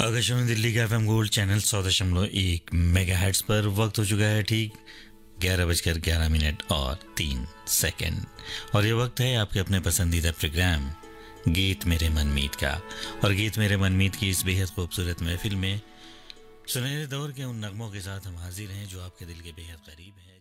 आकाशवाणी दिल्ली का FM gold channel 100.1 megahertz पर वक्त हो चुका है ठीक 11:11 और 3 सेकंड। और ये वक्त है आपके अपने पसंदीदा प्रोग्राम गीत मेरे मनमीत का। और गीत मेरे मनमीत की इस बेहद खूबसूरत महफिल में सुनहरे दौर के उन नगमों के साथ हम हाजिर हैं जो आपके दिल के बेहद करीब है।